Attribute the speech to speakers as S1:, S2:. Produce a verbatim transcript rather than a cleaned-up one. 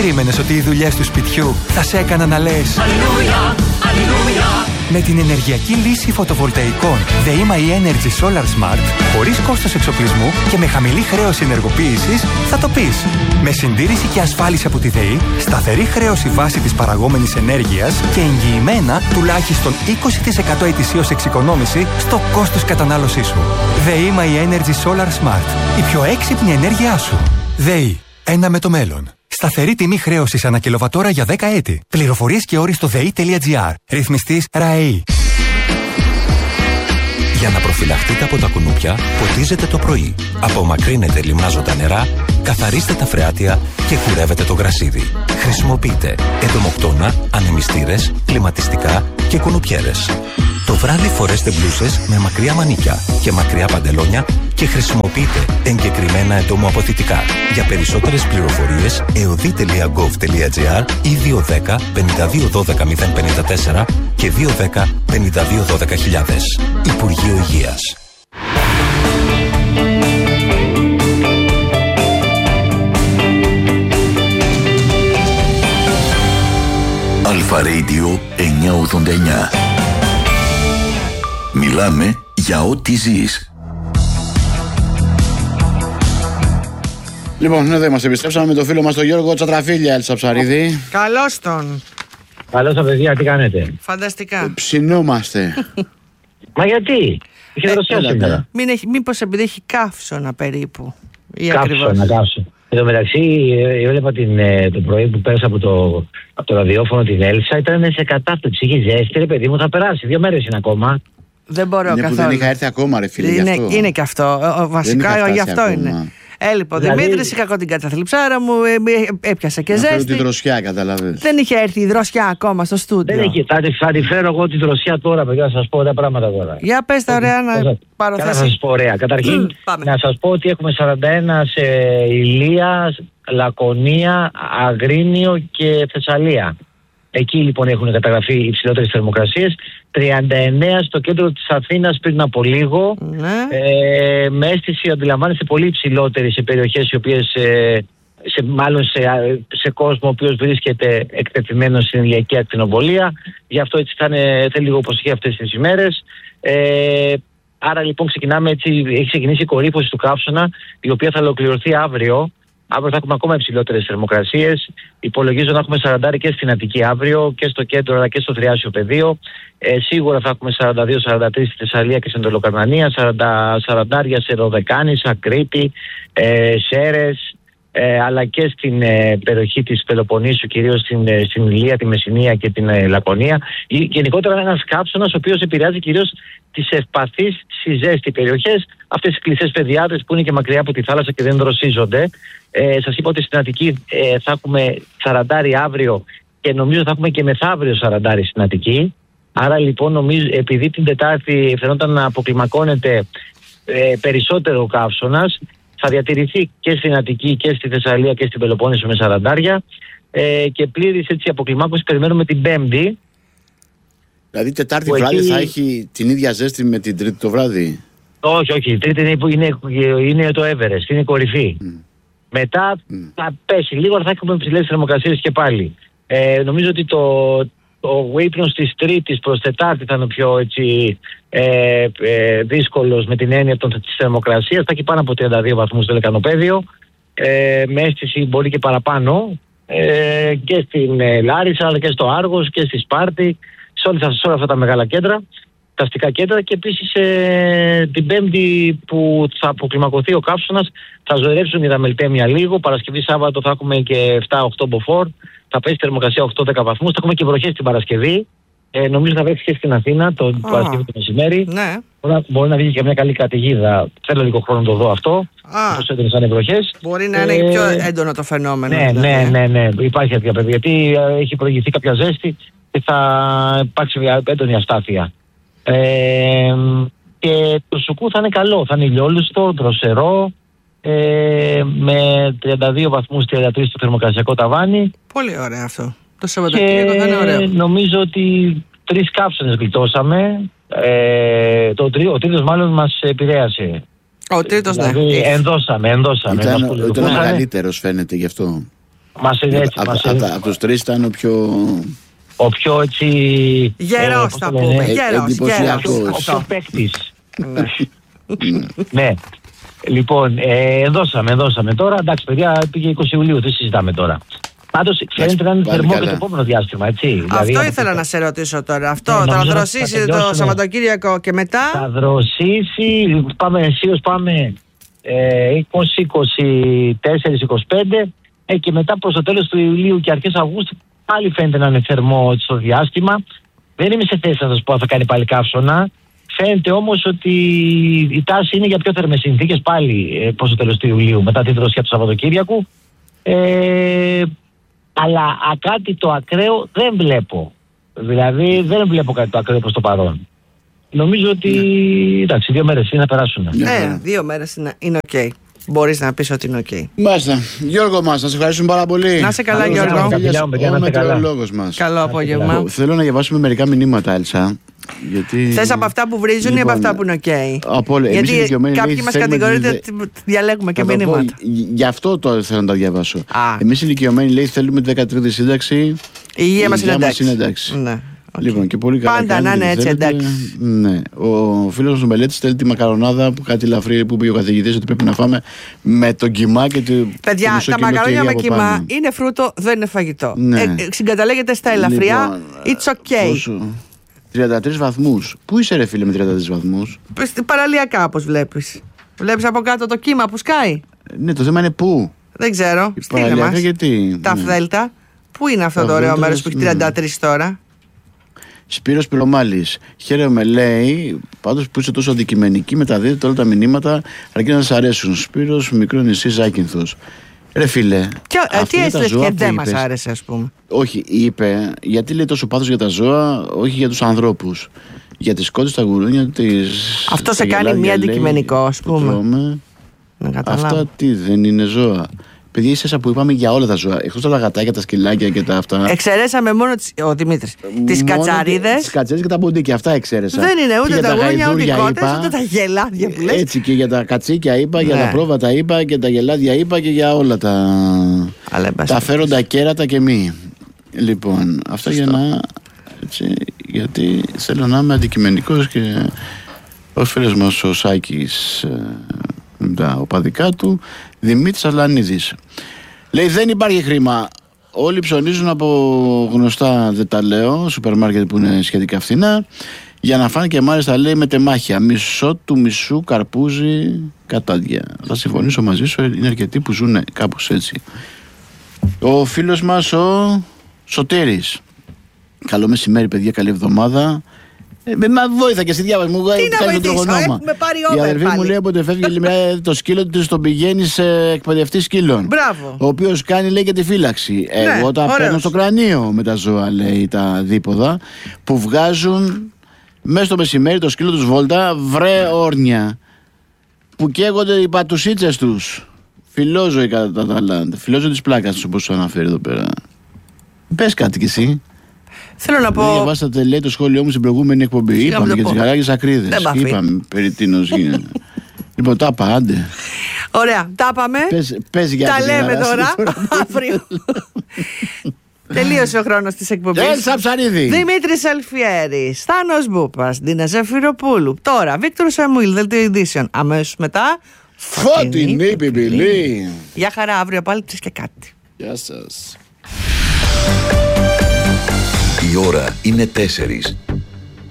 S1: περίμενες ότι οι δουλειές του σπιτιού θα σε έκαναν να λες Αλληλούια, αλληλούια? Με την ενεργειακή λύση φωτοβολταϊκών ΔΕΗ Energy Solar Smart, χωρίς κόστος εξοπλισμού και με χαμηλή χρέωση ενεργοποίησης, θα το πεις. Με συντήρηση και ασφάλιση από τη ΔΕΗ, σταθερή χρέωση βάση της παραγόμενης ενέργειας και εγγυημένα τουλάχιστον είκοσι τοις εκατό ετησίως εξοικονόμηση στο κόστος κατανάλωσής σου. ΔΕΗ Energy Solar Smart. Η πιο έξυπνη ενέργειά σου. ΔΕΗ. Ένα με το μέλλον. Σταθερή τιμή χρέωσης ανά κιλοβατόρα για δέκα έτη. Πληροφορίες και όροι στο δei.gr. Ρυθμιστής ΡΑΕΗ.
S2: Για να προφυλαχτείτε από τα κουνούπια, ποτίζετε το πρωί. Απομακρύνετε λιμνάζοντα νερά, καθαρίστε τα φρεάτια και κουρεύετε το γρασίδι. Χρησιμοποιείτε εντομοκτώνα, ανεμιστήρες, κλιματιστικά και κουνουπιέρες. Το βράδυ φορέστε μπλούσες με μακριά μανίκια και μακριά παντελόνια και χρησιμοποιείτε εγκεκριμένα εντομοαποθητικά. Για περισσότερες πληροφορίες eodi.gov.gr ή δύο ένα μηδέν πέντε δύο ένα δύο μηδέν πέντε τέσσερα και δύο ένα μηδέν πέντε δύο ένα δύο χιλιάδες. Υπουργείο Υγείας.
S3: Αλφα Radio εννιακόσια ογδόντα εννιά. Μιλάμε για ό,τι ζεις.
S4: Λοιπόν, εδώ είμαστε. Επιστρέψαμε με το φίλο μας τον Γιώργο Τσατραφίλια, Έλσα Ψαρίδη.
S5: Καλώς τον.
S6: Καλώς τα παιδιά, τι κάνετε?
S5: Φανταστικά.
S4: Ε, ψινόμαστε.
S6: Μα γιατί? Είχε
S4: ε,
S6: δροσιά σήμερα.
S5: Μην έχει, μήπως επειδή έχει καύσωνα περίπου.
S6: Καύσωνα, καύσωνα. Εν τω μεταξύ, έβλεπα την, το πρωί που πέρασα από το, από το ραδιόφωνο την Έλσα, ήταν σε κατάπτυξη. Είχε ζέστη, ρε παιδί μου, θα περάσει. Δύο μέρες είναι ακόμα.
S5: Δεν μπορώ
S4: είναι
S5: καθόλου.
S4: Που δεν είχα έρθει ακόμα, ρε φίλε.
S5: Είναι,
S4: αυτό.
S5: είναι και αυτό. Βασικά γι' αυτό ακόμα. Είναι. Ε, λοιπόν, δηλαδή... Δημήτρης, είχα εγώ την καταθλιψάρα μου, ε, έπιασε και ζέστη.
S4: Θέλω τη δροσιά, καταλαβαίνεις.
S5: Δεν είχε έρθει η δροσιά ακόμα στο στούντιο.
S6: Δεν έχει, θα, θα τη φέρω εγώ τη δροσιά τώρα, παιδιά, να σας πω ωραία πράγματα τώρα.
S5: Για πες τα ωραία να πάρω θέση.
S6: Να σας πω ωραία. Καταρχήν, να σας πω ότι έχουμε σαράντα ένα σε Ηλία, Λακωνία, Αγρίνιο και Θεσσαλία. Εκεί λοιπόν έχουν καταγραφεί οι υψηλότερες θερμοκρασίες. τριάντα εννέα στο κέντρο της Αθήνας πριν από λίγο.
S5: Ναι.
S6: Ε, με αίσθηση αντιλαμβάνεστε πολύ υψηλότερη σε περιοχές οι οποίες, ε, σε, μάλλον σε, σε κόσμο ο οποίος βρίσκεται εκτεθειμένος στην ηλιακή ακτινοβολία. Γι' αυτό έτσι θα είναι, θέλει λίγο προσοχή αυτές τις ημέρες. Ε, άρα λοιπόν ξεκινάμε έτσι, έχει ξεκινήσει η κορύφωση του καύσωνα, η οποία θα ολοκληρωθεί αύριο. Αύριο θα έχουμε ακόμα υψηλότερες θερμοκρασίες. Υπολογίζω να έχουμε σαράντα και στην Αττική αύριο και στο κέντρο αλλά και στο Θριάσιο πεδίο. Ε, σίγουρα θα έχουμε σαράντα δύο σαράντα τρία στη Θεσσαλία και στην Τελοκαρνανία, σαράντα, σαράντα σε Ροδεκάνησα, Κρήτη, ε, Σέρες, ε, αλλά και στην ε, περιοχή της Πελοποννήσου, κυρίως στην, ε, στην Ηλία, τη Μεσσηνία και την ε, Λακωνία. Γενικότερα ένας καύσωνας ο οποίος επηρεάζει κυρίως τις ευπαθείς στις ζέστη περιοχές, αυτές τις κλειστές πεδιάδες που είναι και μακριά από τη θάλασσα και δεν δροσίζονται. Ε, σας είπα ότι στην Αττική ε, θα έχουμε σαράντα αύριο και νομίζω θα έχουμε και μεθαύριο σαράντα στην Αττική. Άρα λοιπόν νομίζω, επειδή την Τετάρτη φαινόταν να αποκλιμακώνεται ε, περισσότερο ο καύσωνας, θα διατηρηθεί και στην Αττική και στη Θεσσαλία και στην Πελοπόννησο με σαράντα ε, και πλήρης έτσι αποκλιμάκωση περιμένουμε την Πέμπτη.
S4: Δηλαδή Τετάρτη βράδυ εκεί... θα έχει την ίδια ζέστη με την Τρίτη το βράδυ?
S6: Όχι, όχι. Η Τρίτη είναι, είναι, είναι το Everest, είναι η κορυφή. Mm. Μετά mm. θα πέσει λίγο, αλλά θα έχουμε ψηλές θερμοκρασίες και πάλι. Ε, νομίζω ότι το, το ύπνος της Τρίτης προς Τετάρτη θα είναι πιο έτσι, ε, ε, δύσκολος με την έννοια της θερμοκρασίας. Θα έχει πάνω από τριάντα δύο βαθμούς το λεκανοπέδιο, ε, με αίσθηση μπορεί και παραπάνω, ε, και στην ε, Λάρισα αλλά και στο Άργος και στη Σπάρτη, σε όλα, σε όλα αυτά τα μεγάλα κέντρα, τα αστικά κέντρα. Και επίσης ε, την Πέμπτη που θα αποκλιμακωθεί ο καύσωνας θα ζωηρέψουν οι δαμελτέμια λίγο. Παρασκευή Σάββατο θα έχουμε και επτά οκτώ μποφόρ, θα πέσει θερμοκρασία οκτώ δέκα βαθμούς, θα έχουμε και βροχές την Παρασκευή. Ε, νομίζω θα βρέξει και στην Αθήνα το oh. Παρασκευή το μεσημέρι.
S5: Ναι.
S6: Μπορεί, μπορεί να βγει και μια καλή καταιγίδα. Θέλω λίγο χρόνο να το δω αυτό.
S5: Ah.
S6: Πώς έντονες θα είναι βροχές.
S5: Μπορεί να είναι ε, πιο έντονο το φαινόμενο.
S6: Ναι, δηλαδή. ναι, ναι, ναι. Υπάρχει τέτοια παιδιά. Γιατί έχει προηγηθεί κάποια ζέστη και θα υπάρξει μια έντονη αστάθεια. Ε, και το Σουκού θα είναι καλό. Θα είναι ηλιόλουστο, δροσερό. Ε, με τριάντα δύο βαθμούς, τριάντα τρία στο θερμοκρασιακό ταβάνι.
S5: Πολύ ωραίο αυτό. Το Σαββατοκύριακο θα είναι ωραίο.
S6: Νομίζω ότι τρεις καύσωνες γλιτώσαμε. Ε, το τρί, ο τρίτος μάλλον μας επηρέασε.
S5: Ο τρίτος
S6: δηλαδή,
S5: ναι.
S6: Ενδώσαμε, ενδώσαμε.
S4: Ήταν, ήταν ο μεγαλύτερος φαίνεται γι' αυτό.
S6: Μας είναι έτσι.
S4: Από τους τρεις ήταν ο πιο...
S6: Ο πιο έτσι...
S5: Γερός θα πούμε. Γερός,
S6: ο πιο παίκτης. Ναι. Λοιπόν, ε, δώσαμε, δώσαμε τώρα. Εντάξει, παιδιά, πήγε είκοσι Ιουλίου, τι συζητάμε τώρα. Πάντως, ξέρετε να είναι θερμό και το επόμενο διάστημα, έτσι.
S5: Αυτό
S6: δηλαδή,
S5: ήθελα το... να σε ρωτήσω τώρα. Αυτό, θα δροσίσει το Σαββατοκύριακο και μετά.
S6: Θα δροσίσει, πάμε αισίως, πάμε ε, είκοσι, είκοσι τέσσερα, είκοσι πέντε ε, και μετά προς το τέλος του Ιουλίου και αρχές Αυγούστου πάλι φαίνεται να είναι θερμό στο διάστημα. Δεν είμαι σε θέση να σας πω αν θα κάνει πάλι καύσωνα. Φαίνεται όμως ότι η τάση είναι για πιο θερμές συνθήκες πάλι ε, προς το τέλος του Ιουλίου, μετά τη δροσιά του Σαββατοκύριακου. Ε, αλλά α, κάτι το ακραίο δεν βλέπω. Δηλαδή δεν βλέπω κάτι το ακραίο προς το παρόν. Νομίζω ότι εντάξει, δύο μέρες είναι να περάσουν.
S5: Ναι, δύο μέρες είναι, είναι ok. Μπορείς να πεις ότι είναι ok.
S4: Μάλιστα. Γιώργο μας, να σε ευχαριστούμε πάρα πολύ.
S5: Να σε καλά, Γιώργο.
S4: Ο μετεωρολόγος μας.
S5: Καλό απόγευμα.
S4: Θέλω να διαβάσουμε μερικά μηνύματα, Έλσα. Γιατί...
S5: Θες από αυτά που βρίζουν λοιπόν, ή από αυτά που είναι ok?
S4: Από όλα.
S5: Γιατί κάποιοι μας κατηγορείτε ότι διαλέγουμε και μηνύματα.
S4: Γι' αυτό το θέλω να τα διαβάσω. Εμείς ηλικιωμένοι, λέει, θέλουμε τη δεκατρίτη σύνταξη. Η
S5: υγεία μας είναι εντάξει.
S4: Ναι. Okay. Λοιπόν, και πολύ καλά.
S5: Πάντα να είναι έτσι, εντάξει.
S4: Ναι. Ο φίλος μου μελέτης θέλει τη μακαρονάδα που κάτι ελαφρύ που πήγε ο καθηγητής ότι πρέπει να φάμε με τον κιμά και το.
S5: Παιδιά, τα μακαρόνια με κιμά είναι φρούτο, δεν είναι φαγητό. Ναι. Ε, συγκαταλέγεται στα ελαφριά. Λοιπόν, it's okay.
S4: Πόσο... τριάντα τρεις βαθμούς. Πού είσαι, ρε φίλε, με τριάντα τρεις βαθμούς?
S5: Παραλιακά, όπως βλέπεις. Βλέπεις από κάτω το κύμα που σκάει.
S4: Ναι, το θέμα είναι πού.
S5: Δεν ξέρω. Στείλε μας.
S4: Γιατί.
S5: Τα Δέλτα. Πού είναι αυτό το ωραίο μέρος που έχει τριάντα τρεις τώρα?
S4: Σπύρος Πυρομάλης. Χαίρομαι, λέει, πάντως που είσαι τόσο αντικειμενική, μεταδίδετε όλα τα μηνύματα αρκεί να σας αρέσουν. Σπύρος, μικρό νησί Ζάκυνθος. Ρε φίλε.
S5: Και, τι έστειλες και δεν μας άρεσε, ας πούμε?
S4: Όχι, είπε, γιατί λέει τόσο πάθος για τα ζώα, όχι για τους ανθρώπους. Για τις κότες, τα γουρούνια, τις.
S5: Αυτό σε κάνει μία αντικειμενικό, ας πούμε.
S4: Αυτά τι, δεν είναι ζώα? Παιδιά, ίσα που είπαμε για όλα τα ζώα. Εκτός τα λαγατάκια, τα σκυλάκια και τα αυτά.
S5: Εξαιρέσαμε μόνο τις, ο Δημήτρης. Τις κατσαρίδες.
S4: Τις κατσαρίδες και τα μποντίκια. Αυτά εξαίρεσα.
S5: Δεν είναι ούτε τα γόνια, ούτε οι κότες, ούτε τα γελάδια που λες.
S4: Έτσι, και για τα κατσίκια είπα, ναι. Για τα πρόβατα είπα και τα γελάδια είπα και για όλα τα. Αλλά, τα φέροντα κέρατα και μη. Λοιπόν, αυτά για να. Έτσι, γιατί θέλω να είμαι αντικειμενικός και ο φίλος μας ο Σάκης. Τα οπαδικά του, Δημήτρης Αλανίδης. Λέει, δεν υπάρχει χρήμα. Όλοι ψωνίζουν από γνωστά, δεν τα λέω, σούπερ μάρκετ που είναι σχετικά φθηνά, για να φάνε και μάλιστα, λέει, με τεμάχια. Μισό του μισού καρπούζι κατάδια. Θα συμφωνήσω μαζί σου, είναι αρκετοί που ζουν κάπως έτσι. Ο φίλος μας ο Σωτήρης. Καλό μεσημέρι, παιδιά, καλή εβδομάδα. Ε, με βόηθα και στη διάβαση μου.
S5: Τι να βοηθήσω, έχουμε πάρει over.
S4: Η αδερφή
S5: πάλι.
S4: μου λέει όποτε φεύγει λέει, το σκύλο του τον πηγαίνει σε εκπαιδευτή σκύλων.
S5: Μπράβο.
S4: Ο οποίος κάνει, λέει, και τη φύλαξη.
S5: Ναι,
S4: εγώ τα
S5: ωραίος.
S4: παίρνω στο κρανίο με τα ζώα, λέει, τα δίποδα που βγάζουν μέσα στο μεσημέρι το σκύλο τους βόλτα, βρε όρνια. Που καίγονται οι πατουσίτσες τους. Φιλόζωοι κατά τα άλλα. Φιλόζωοι της πλάκας τους, όπως σου αναφέρει εδώ πέρα. Πες κάτι κι εσύ.
S5: Θέλω να πω.
S4: Διαβάσατε, λέει, το σχόλιο μου στην προηγούμενη εκπομπή. Είχαμε είπαμε για τις γαράγες ακρίδες. Είπαμε περί τίνος γίνεται. Λοιπόν, τα είπα, άντε.
S5: Ωραία, τα είπαμε.
S4: Πες, πες για
S5: τα λέμε τώρα. Αύριο. Τελείωσε ο χρόνος της εκπομπής.
S4: Έλσα Ψαρίδη.
S5: Δημήτρης Αλφιέρης, Θάνος Μπούπας, Ντίνα Ζεφυροπούλου. Τώρα, Βίκτορ Σαμουήλ, Δελτίο Ειδήσεων. Αμέσως μετά.
S4: Φωτεινή Πιπιλή.
S5: Γεια χαρά, αύριο πάλι τρεις και κάτι.
S4: Γεια σας.
S3: Η ώρα είναι τέσσερις.